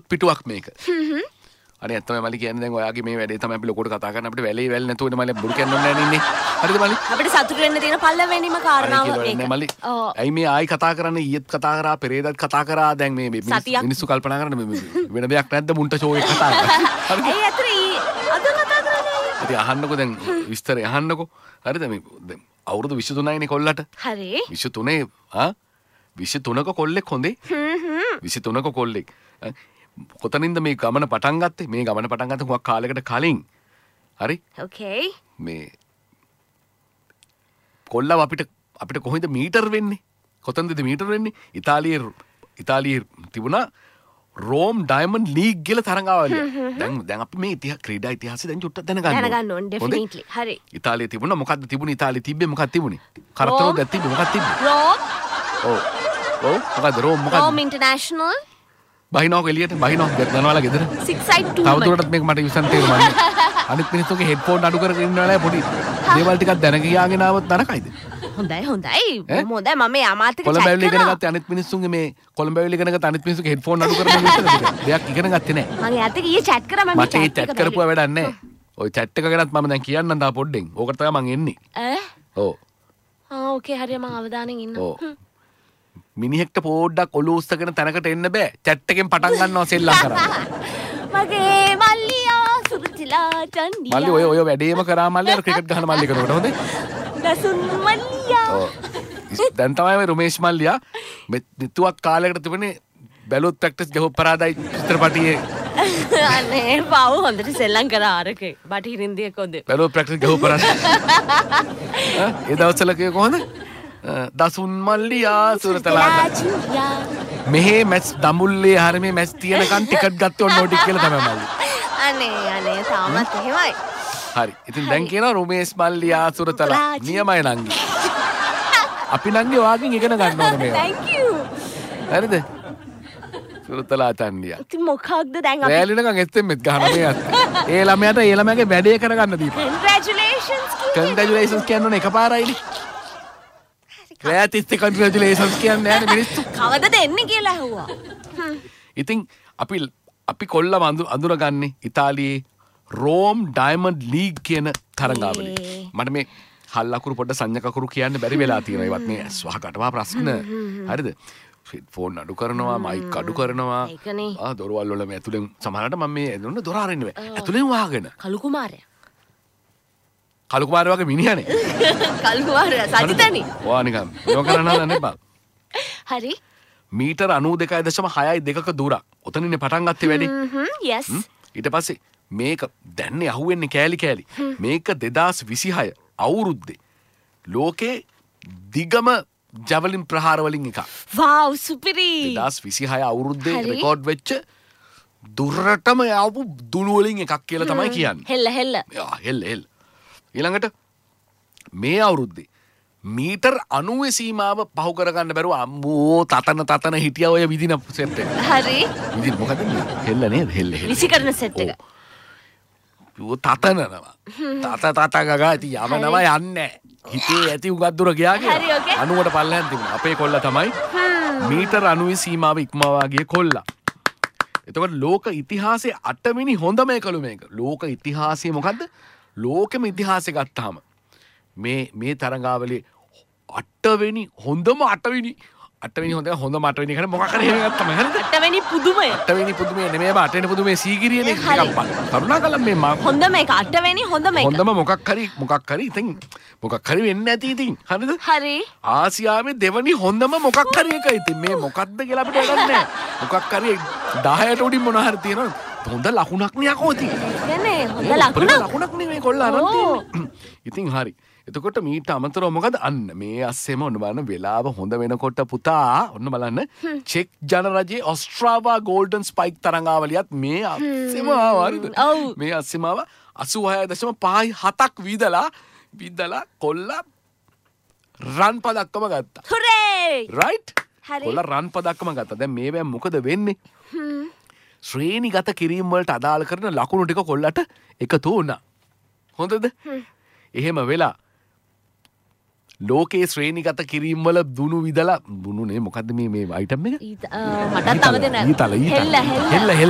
පිටුවක් මේක. අනේ ඇත්තම මල්ලි කියන්නේ දැන් ඔයාගේ මේ වැඩේ තමයි අපි ලොකුට කතා කරන්න අපිට වැලේ වැල් නැතුව මල්ලි බුරු කියන්න ඕනේ නැහැ ඉන්නේ. හරිද මල්ලි? අපිට සතුටු වෙන්න තියෙන පළවෙනිම කාරණාව ඒක. මල්ලි. ඇයි මේ ආයි කතා කරන්නේ ඊයේත් කතා කරා පෙරේදත් කතා කරා දැන් මේ මිනිස්සු කල්පනා කරන්නේ වෙන දෙයක් නැද්ද මුන්ට ෂෝ එක කතා කරන්නේ. හරිද? ඒ අතරේ අද කතා කරන්නේ. ඉතින් අහන්නකෝ දැන් විස්තරය අහන්නකෝ. හරිද මේ දැන් අවුරුදු 23යිනේ කොල්ලට. හරි. 23 23ක කොල්ලෙක් හොඳේ. 23ක කොල්ලෙක්. කොතනින්ද මේ ගමන පටන් ගත්තේ? මේ ගමන පටන් ගත්තේ හුඟක් කාලයකට කලින්. හරි? ඕකේ. මේ කොල්ලව අපිට කොහොමද මීටර් වෙන්නේ? කොතනද මීටර් වෙන්නේ? ඉතාලියේ තිබුණා රෝම් ඩයමන්ඩ් ලීග් කියලා තරඟාවලිය. දැන් අපි මේ ක්‍රීඩා ඉතිහාසය දැන් චුට්ටක් දැනගන්න ඕනේ ඩෙෆිනිට්ලි. හරි. ඉතාලියේ තිබුණා මොකද්ද තිබුණේ? ඉතාලියේ තිබ්බේ මොකක්ද තිබුණේ? කරතරෝ දැක් තිබ්බේ මොකක්ද තිබ්බේ? රෝම්. මොකද්ද රෝම් මොකද්ද? රෝම් ඉන්ටර්නැෂනල්. බහිනෝක එළියට බහිනෝක දනවලා ගෙදර 6-2 තවදුරටත් මේක මට විසන් තේරුම් අනිත් මිනිස්සුගේ හෙඩ්ෆෝන් අඩු කරගෙන ඉන්නවලා පොඩි දේවල් ටිකක් දැන ගියාගෙන ආවොත් නරකයිද? හොඳයි හොඳයි මම අමාත්‍යක කොළඹ ඇවිල්ලා ඉගෙන ගත්තේ අනිත් මිනිස්සුන්ගේ මේ කොළඹ ඇවිල්ලා ඉගෙන ගත්ත අනිත් මිනිස්සුගේ හෙඩ්ෆෝන් අඩු කරගෙන ඉන්නද දෙයක් ඉගෙන ගත්තේ නැහැ. මම යාත් ගියේ chat කරා මම මට ඒ chat කරපුවා වැඩක් නැහැ. ওই chat එක ගැනත් මම දැන් කියන්නම් තා පොඩ්ඩෙන්. ඕකට තමයි මං එන්නේ. ඔව්. ඕකේ හරිය මම අවදානෙන් ඉන්නවා. මිනිහෙක්ට පොඩ්ඩක් ඔලුව උස්සගෙන තැනකට එන්න බෑ. chat එකෙන් පටන් ගන්නවා සෙල්ලම් කරන්න. මගේ මල්ලියා සුරුචිලා චන්දියා. මල්ලි ඔය වැඩේම කරා මල්ලි අර ක්‍රිකට් ගහන මල්ලි කරනකොට හොඳේ. දසුන් මල්ලියා. දැන් තමයි මේ රොමේෂ් මල්ලියා මෙතුවක් කාලයකට තිබුණේ බැලුත් ප්‍රැක්ටිස් ගහුව පරාදයි චිත්‍රපටියේ. අනේ බව හොඳට සෙල්ලම් කරා අරකේ. බටහිරින්දිය කොන්ද. බැලුත් ප්‍රැක්ටිස් ගහුව පරාදයි. ඒ දවස්වල කිය කොහොමද? දසුන් මල්ලියා සුරතලා මෙහෙ මැච් දඹුල්ලේ හරිය මැච් තියනකන් ටිකට් ගත්තේ ඔන්න ඕටි කියලා තමයි මල්ලි. අනේ තාමත් එහෙමයි. හරි. ඉතින් දැන් කියනවා රොමේෂ් මල්ලියා සුරතලා නියමයි නංගි. අපි නංගි ඔයාගෙන් ඉගෙන ගන්න ඕනේ මේවා. Thank you. හරිද? සුරතලා චන්දියා. ඉතින් මොකක්ද දැන් අපි රැලිනකන් SMS ගහන මේ අත්. ඒ ළමයාගේ වැඩේ කරගන්න දීපන්. Congratulations කියන්නේ එකපාරයිනේ. රැතිස්ති කන්ග්‍රැචුලේෂන්ස් කියන්නේ නැහැ මිනිස්සු. කවද දෙන්නේ කියලා ඇහුවා. ඉතින් අපි කොල්ලම අඳුරගන්නේ ඉතාලියේ රෝම් ඩයමන්ඩ් ලීග් කියන තරඟාවලිය. මට මේ හල් අකුරු පොඩ්ඩ සංඥා අකුරු කියන්න බැරි වෙලා තියෙනවා. ඒවත් මේ ස්වහකටවා ප්‍රශ්න. හරිද? ෆෝන් අඩු කරනවා, මයික් අඩු කරනවා. දොරවල් වල මේ ඇතුලෙන් සමහරවිට මම මේ එදුන්න දොර අරින්න බෑ. ඇතුලෙන් වහගෙන. කලු කුමාරයා. කලු කුමාරයා වගේ මිනිහනේ. කලු කුමාරයා සජිතනි. ඔයා නිකන් මොන කරන්නද නෙපා. හරි. මීටර 92.62ක දුරක්. ඔතනින්නේ පටන් ගත්තේ වැඩි. yes. ඊට පස්සේ මේක දැන්නේ අහුවෙන්නේ කෑලි. මේක 2026 අවුරුද්දේ ලෝකේ දිගම ජැවලින් ප්‍රහාර වලින් එකක්. wow සුපිරි. 2026 අවුරුද්දේ රෙකෝඩ් වෙච්ච දුරටම ආපු දුළු වලින් එකක් කියලා තමයි කියන්නේ. හෙල්ල. හෙල්ල. ඊළඟට මේ අවුරුද්දේ මීටර් 90 සීමාව පහු කරගන්න බැරුව අම්මෝ තතන හිටියා ඔය විදින සෙට් එක. හරි. විදින මොකද හෙල්ල නේද? හෙල්ල. විසිකරන සෙට් එක. තතනනවා. තත ගගා ඉතින් යවනවා යන්නේ. හිතේ ඇති උගත් දුර ගියාගේ. 90ට පල්ලෙහාන් තිබුණා. අපේ කොල්ලා තමයි මීටර් 90 සීමාව ඉක්මවා ගිය කොල්ලා. එතකොට ලෝක ඉතිහාසයේ 8 වෙනි හොඳම එකලු මේක. ලෝක ඉතිහාසයේ මොකද්ද? ලෝකෙම ඉතිහාසය ගත්තාම මේ තරඟාවලියේ 8 වෙනි හොඳම 8 වෙනි හොඳම 8 වෙනි කියන්නේ මොකක් හරි එහෙම ගත්තම හරිද? 8 වෙනි පුදුමය නෙමෙයි බා 8 වෙනි පුදුමේ සීගිරියනේ එකක් කරුණාකරලා මේ හොඳම එක 8 වෙනි හොඳම එක. හොඳම මොකක් හරි ඉතින් මොකක් හරි වෙන්නේ නැති ඉතින් හරිද? හරි. ආසියාවේ දෙවනි හොඳම මොකක් හරි එක ඉතින් මේ මොකක්ද කියලා අපිට වැඩක් නැහැ. මොකක් හරි 10ට උඩින් මොනවා හරි තියෙනවා. හොඳ ලකුණක් නේ යකෝ ඉතින්. කියන්නේ හොඳ ලකුණක් නේ මේ කොල්ලා අරන් තියෙන්නේ. ඉතින් හරි. එතකොට මීට අමතරව මොකද අන්න මේ අස්සෙම ඔන්න බලන්න වෙලාව හොඳ වෙනකොට පුතා ඔන්න බලන්න චෙක් ජනරජයේ ඔස්ට්‍රාවා ගෝල්ඩන් ස්පයික් තරඟාවලියත් මේ අස්සෙම ආවා හරිද? මේ අස්සෙම ආවා 86.57ක් විදලා කොල්ලා රන් පදක්කම ගත්තා. හුරේ! රයිට්? කොල්ලා රන් පදක්කම ගත්තා. දැන් මේවෙන් මොකද වෙන්නේ? ශ්‍රේණිගත කිරීම වලට අදාළ කරන ලකුණු ටික කොල්ලට එකතු වුණා. හොඳද? එහෙම වෙලා ලෝකේ ශ්‍රේණිගත කිරීම වල දුනු විදලා දුනුනේ මොකද්ද මේ අයිටම් එක? මටත් තව දෙන්න. ඊතල.